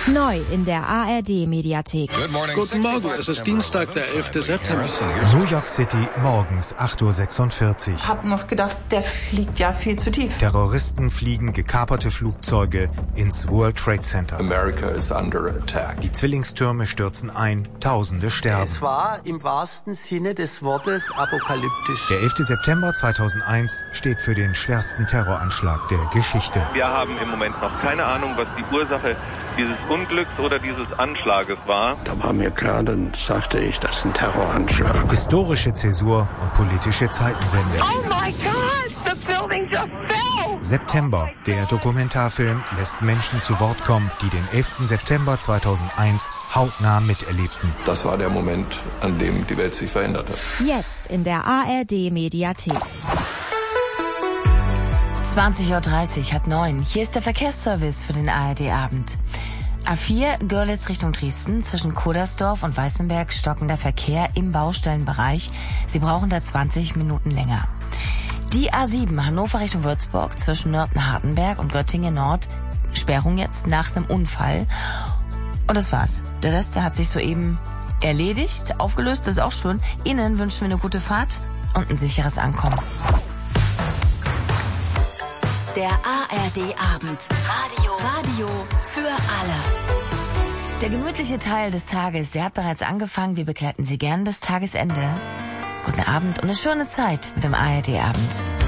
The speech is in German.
Neu in der ARD-Mediathek. Guten Morgen, es ist Dienstag, der 11. September. New York City, morgens 8:46 Uhr. Hab noch gedacht, der fliegt ja viel zu tief. Terroristen fliegen gekaperte Flugzeuge ins World Trade Center. America is under attack. Die Zwillingstürme stürzen ein, Tausende sterben. Es war im wahrsten Sinne des Wortes apokalyptisch. Der 11. September 2001 steht für den schwersten Terroranschlag der Geschichte. Wir haben im Moment noch keine Ahnung, was die Ursache dieses Unglücks oder dieses Anschlages war. Da war mir klar, dann sagte ich, das ist ein Terroranschlag. Historische Zäsur und politische Zeitenwende. Oh my God, the building just fell! September, der Dokumentarfilm, lässt Menschen zu Wort kommen, die den 11. September 2001 hautnah miterlebten. Das war der Moment, an dem die Welt sich verändert hat. Jetzt in der ARD-Mediathek. 20:30 Uhr, 8:09. Hier ist der Verkehrsservice für den ARD-Abend. A4 Görlitz Richtung Dresden, zwischen Kodersdorf und Weißenberg stockender Verkehr im Baustellenbereich. Sie brauchen da 20 Minuten länger. Die A7 Hannover Richtung Würzburg, zwischen Nörten-Hardenberg und Göttingen Nord. Sperrung jetzt nach einem Unfall. Und das war's. Der Rest, der hat sich soeben erledigt, aufgelöst, das ist auch schön. Ihnen wünschen wir eine gute Fahrt und ein sicheres Ankommen. Der ARD-Abend. Radio für alle. Der gemütliche Teil des Tages, der hat bereits angefangen. Wir begleiten Sie gern bis Tagesende. Guten Abend und eine schöne Zeit mit dem ARD-Abend.